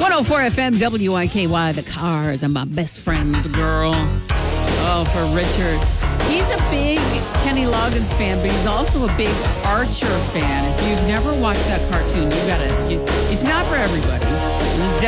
104 FM WIKY, The Cars, and my best friend's girl. Oh, for Richard. He's a big Kenny Loggins fan, but he's also a big Archer fan. If you've never watched that cartoon, it's not for everybody. It's